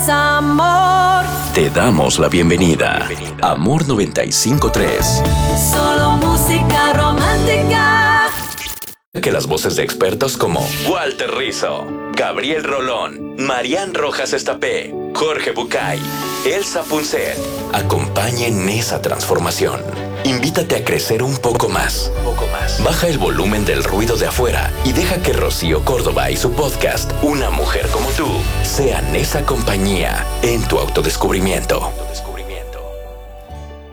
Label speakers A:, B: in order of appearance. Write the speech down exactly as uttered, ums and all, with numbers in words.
A: es amor.
B: Te damos la bienvenida. Amor noventa y cinco punto tres.
A: Solo música romántica.
B: Que las voces de expertos como Walter Rizzo, Gabriel Rolón, Marian Rojas Estapé, Jorge Bucay, Elsa Punset acompañen esa transformación. Invítate a crecer un poco más. poco más. Baja el volumen del ruido de afuera y deja que Rocío Córdoba y su podcast Una Mujer Como Tú sean esa compañía en tu autodescubrimiento.